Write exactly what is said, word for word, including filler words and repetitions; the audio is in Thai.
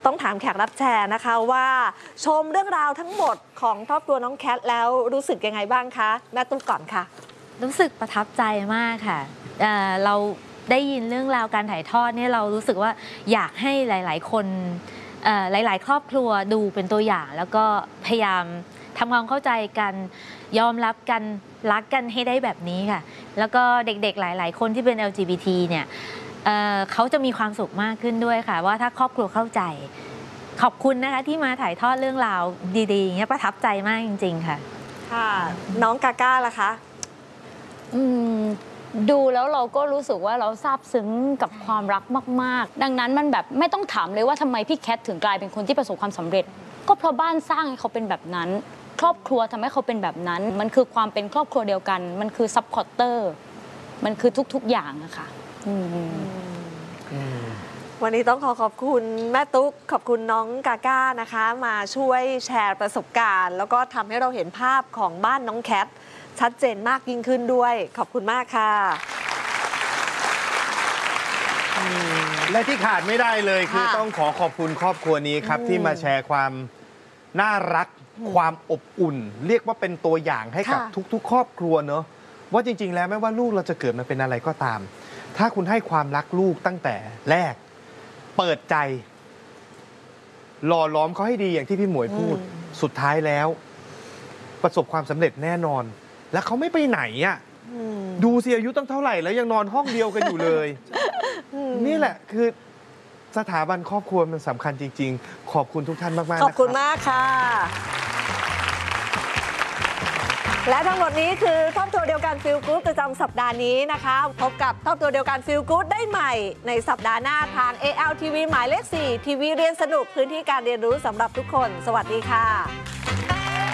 ต้องถามแขกรับแชร์นะคะว่าชมเรื่องราวทั้งหมดของครอบครัวน้องแคทแล้วรู้สึกยังไงบ้างคะแม่ตุ้มก่อนค่ะรู้สึกประทับใจมากค่ะ เอ่อ เราได้ยินเรื่องราวการถ่ายทอดเนี่ยเรารู้สึกว่าอยากให้หลายๆคนเอ่อหลายๆครอบครัวดูเป็นตัวอย่างแล้วก็พยายามทำความเข้าใจกันยอมรับกันรักกันให้ได้แบบนี้ค่ะแล้วก็เด็กๆหลายๆคนที่เป็น แอล จี บี ที เนี่ยเอ่อเขาจะมีความสุขมากขึ้นด้วยค่ะว่าถ้าครอบครัวเข้าใจขอบคุณนะคะที่มาถ่ายทอดเรื่องราวดีๆอย่างเงี้ยประทับใจมากจริงๆค่ะค่ะน้องกาก้าล่ะคะอืมดูแล้วเราก็รู้สึกว่าเราซาบซึ้งกับความรักมากๆดังนั้นมันแบบไม่ต้องถามเลยว่าทำไมพี่แคทถึงกลายเป็นคนที่ประสบความสำเร็จก็เพราะบ้านสร้างให้เขาเป็นแบบนั้นครอบครัวทำให้เขาเป็นแบบนั้นมันคือความเป็นครอบครัวเดียวกันมันคือซัพพอร์เตอร์มันคือทุกๆอย่างอะค่ะวันนี้ต้องขอขอบคุณแม่ตุ๊กขอบคุณน้องกาก้านะคะมาช่วยแชร์ประสบการณ์แล้วก็ทำให้เราเห็นภาพของบ้านน้องแคทชัดเจนมากยิ่งขึ้นด้วยขอบคุณมากค่ะและที่ขาดไม่ได้เลยคือต้องขอขอบคุณครอบครัวนี้ครับที่มาแชร์ความน่ารักความอบอุ่นเรียกว่าเป็นตัวอย่างให้กับทุกๆครอบครัวเนอะว่าจริงๆแล้วไม่ว่าลูกเราจะเกิดมาเป็นอะไรก็ตามถ้าคุณให้ความรักลูกตั้งแต่แรกเปิดใจหล่อล้อมเขาให้ดีอย่างที่พี่หมวยพูดสุดท้ายแล้วประสบความสำเร็จแน่นอนและเขาไม่ไปไหนอ่ะดูสิอายุตั้งเท่าไหร่แล้วยังนอนห้องเดียวกันอยู่เลยนี่แหละคือสถาบันครอบครัวมันสำคัญจริงๆขอบคุณทุกท่านมากๆนะครับขอบคุณมากค่ะและทั้งหมดนี้คือครอบครัวเดียวกันฟีลกู๊ดประจำสัปดาห์นี้นะคะพบกับครอบครัวเดียวกันฟีลกู๊ดได้ใหม่ในสัปดาห์หน้าทาง เอ แอล ที วี หมายเลข สี่ ทีวีเรียนสนุกพื้นที่การเรียนรู้สำหรับทุกคนสวัสดีค่ะ